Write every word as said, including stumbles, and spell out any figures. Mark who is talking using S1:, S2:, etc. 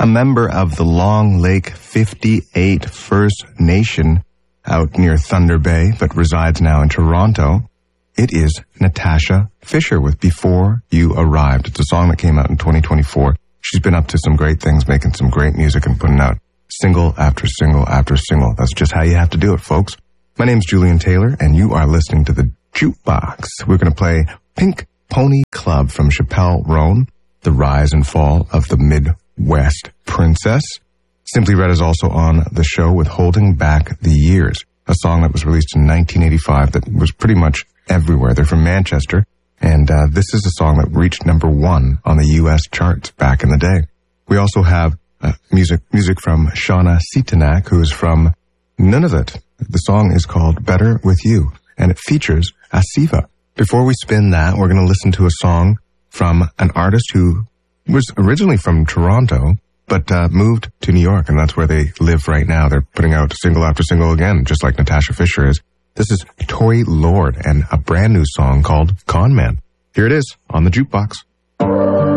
S1: a member of the Long Lake fifty-eight First Nation out near Thunder Bay, but resides now in Toronto. It is Natasha Fisher with Before You Arrived. It's a song that came out in twenty twenty-four. She's been up to some great things, making some great music and putting out single after single after single. That's just how you have to do it, folks. My name's Julian Taylor, and you are listening to The Jukebox. We're going to play Pink Pony Club from Chappelle Roan, The Rise and Fall of the Midwest Princess. Simply Red is also on the show with Holding Back the Years, a song that was released in nineteen eighty-five that was pretty much everywhere. They're from Manchester, and uh, this is a song that reached number one on the U S charts back in the day. We also have uh, music music from Shauna Sitanak, who is from Nunavut. The song is called Better With You, and it features Asiva. Before we spin that, we're going to listen to a song from an artist who was originally from Toronto, but uh, moved to New York, and that's where they live right now. They're putting out single after single again, just like Natasha Fisher is. This is Tory Lord and a brand new song called Con Man. Here it is on The Jukebox.